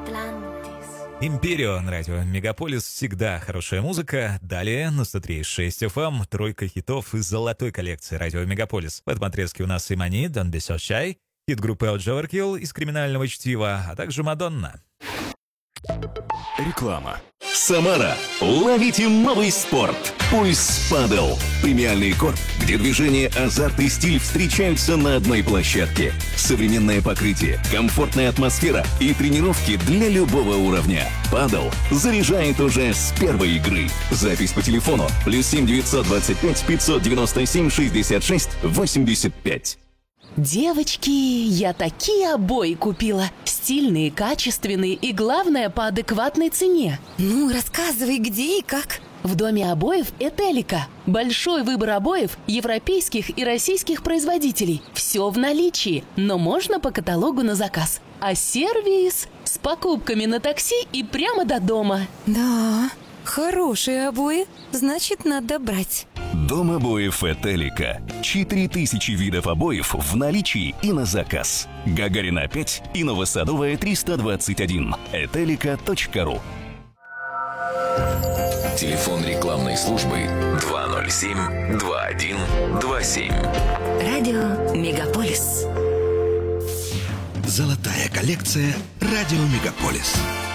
Империо на радио Мегаполис. Всегда хорошая музыка. Далее на 103.6 FM тройка хитов из золотой коллекции радио Мегаполис. В этом отрезке у нас Имани, Don't Be So Shy, хит группы Overkill из криминального чтива, а также Мадонна. Реклама. Самара. Ловите новый спорт. Пульс Падел. Премиальный корт, где движение, азарт и стиль встречаются на одной площадке. Современное покрытие, комфортная атмосфера и тренировки для любого уровня. Падел заряжает уже с первой игры. Запись по телефону +7 925 597 66 85. Девочки, я такие обои купила. Стильные, качественные и, главное, по адекватной цене. Ну, рассказывай, где и как. В доме обоев «Этелика». Большой выбор обоев европейских и российских производителей. Все в наличии, но можно по каталогу на заказ. А сервис с покупками на такси и прямо до дома. Да, хорошие обои, значит, надо брать. Дом обоев «Этелика». 4000 видов обоев в наличии и на заказ. Гагарина 5 и Новосадовая 321. Этелика.ру. Телефон рекламной службы 207-2127. Радио Мегаполис. Золотая коллекция «Радио Мегаполис».